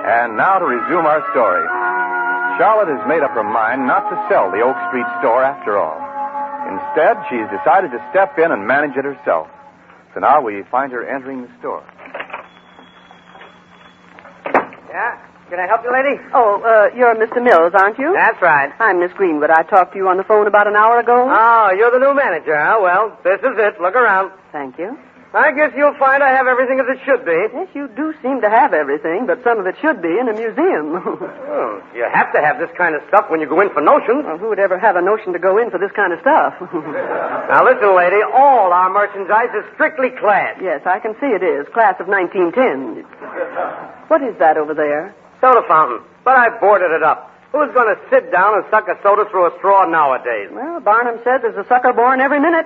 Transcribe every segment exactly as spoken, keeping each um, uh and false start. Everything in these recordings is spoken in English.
And now to resume our story. Charlotte has made up her mind not to sell the Oak Street store after all. Instead, she's decided to step in and manage it herself. So now we find her entering the store. Yeah? Can I help you, lady? Oh, uh, you're Mister Mills, aren't you? That's right. I'm Miss Greenwood. I talked to you on the phone about an hour ago. Oh, you're the new manager, huh? Well, this is it. Look around. Thank you. I guess you'll find I have everything as it should be. Yes, you do seem to have everything, but some of it should be in a museum. Oh, you have to have this kind of stuff when you go in for notions. Well, who would ever have a notion to go in for this kind of stuff? Now, listen, lady, all our merchandise is strictly class. Yes, I can see it is. Class of nineteen ten. What is that over there? Soda fountain. But I boarded it up. Who's going to sit down and suck a soda through a straw nowadays? Well, Barnum said there's a sucker born every minute.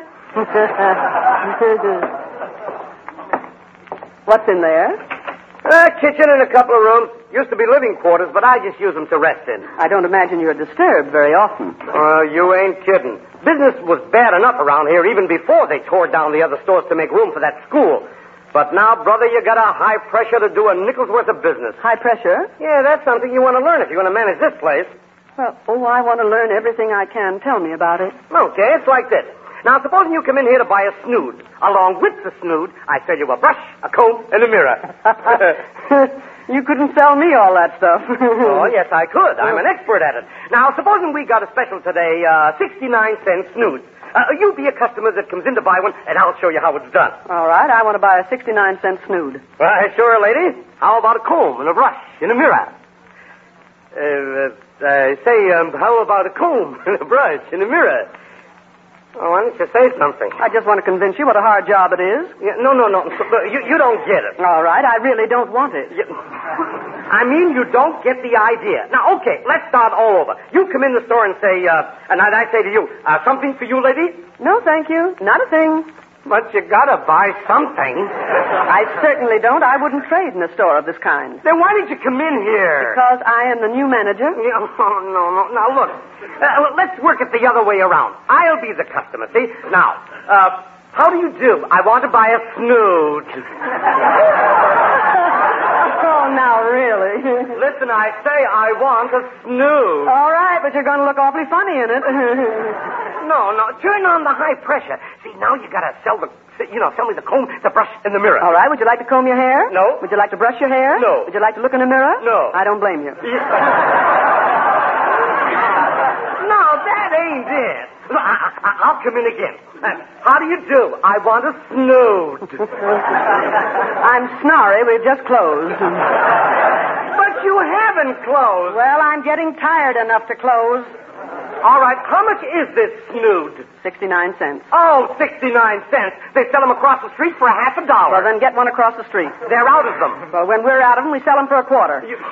What's in there? A kitchen and a couple of rooms. Used to be living quarters, but I just use them to rest in. I don't imagine you're disturbed very often. Uh, you ain't kidding. Business was bad enough around here even before they tore down the other stores to make room for that school. But now, brother, you got a high pressure to do a nickel's worth of business. High pressure? Yeah, that's something you want to learn if you're going to manage this place. Well, oh, I want to learn everything I can. Tell me about it. Okay, it's like this. Now, supposing you come in here to buy a snood. Along with the snood, I sell you a brush, a comb, and a mirror. You couldn't sell me all that stuff. Oh, yes, I could. I'm an expert at it. Now, supposing we got a special today, uh, sixty-nine cent snoods. Uh, you be a customer that comes in to buy one, and I'll show you how it's done. All right, I want to buy a sixty-nine cent snood. Right, sure, lady. How about a comb and a brush and a mirror? Uh, uh, uh say, um, how about a comb and a brush and a mirror? Oh, why don't you say something? I just want to convince you what a hard job it is. Yeah, no, no, no. You, you don't get it. All right, I really don't want it. You, I mean, you don't get the idea. Now, okay, let's start all over. You come in the store and say, uh, and I, I say to you, uh, something for you, lady? No, thank you. Not a thing. But you gotta buy something. I certainly don't. I wouldn't trade in a store of this kind. Then why did you come in here? Because I am the new manager. Yeah, oh, no, no. Now, look. Uh, let's work it the other way around. I'll be the customer, see? Now, uh, how do you do? I want to buy a snood. Oh, now, really? Listen, I say I want a snood. All right, but you're going to look awfully funny in it. No, no. Turn on the high pressure. See, now you got to sell the, you know, sell me the comb, the brush, and the mirror. All right. Would you like to comb your hair? No. Would you like to brush your hair? No. Would you like to look in a mirror? No. I don't blame you. Yeah. No, that ain't it. I, I, I'll come in again. Uh, how do you do? I want a snood. I'm sorry. We've just closed. But you haven't closed. Well, I'm getting tired enough to close. All right, how much is this snood? Sixty-nine cents. Oh, sixty-nine cents. They sell them across the street for a half a dollar. Well, then get one across the street. They're out of them. Well, when we're out of them, we sell them for a quarter. You...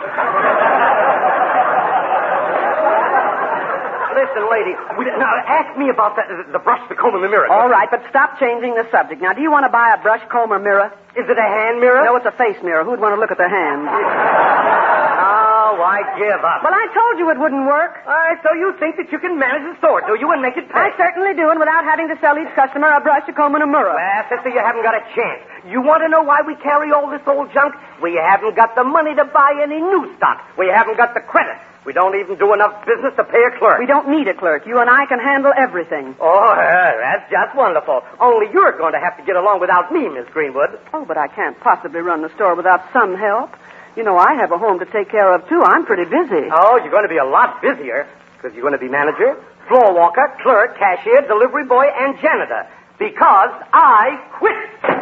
Listen, lady, we, now ask me about the, the brush, the comb, and the mirror. All right, but stop changing the subject. Now, do you want to buy a brush, comb, or mirror? Is it a hand mirror? No, it's a face mirror. Who'd want to look at their hand? Oh, I give up. Well, I told you it wouldn't work. All right, so you think that you can manage the store, do you, and make it pay? I certainly do, and without having to sell each customer a brush, a comb, and a mirror. Well, sister, you haven't got a chance. You want to know why we carry all this old junk? We haven't got the money to buy any new stock. We haven't got the credit. We don't even do enough business to pay a clerk. We don't need a clerk. You and I can handle everything. Oh, uh, that's just wonderful. Only you're going to have to get along without me, Miss Greenwood. Oh, but I can't possibly run the store without some help. You know, I have a home to take care of, too. I'm pretty busy. Oh, you're going to be a lot busier, because you're going to be manager, floor walker, clerk, cashier, delivery boy, and janitor. Because I quit.